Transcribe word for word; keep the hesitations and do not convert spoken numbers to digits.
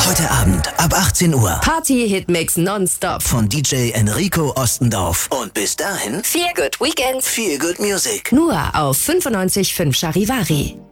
Heute Abend ab achtzehn Uhr. Party-Hitmix nonstop. Von D J Enrico Ostendorf. Und bis dahin, Feel Good Weekend. Feel Good Music. Nur auf fünfundneunzig Komma fünf Charivari.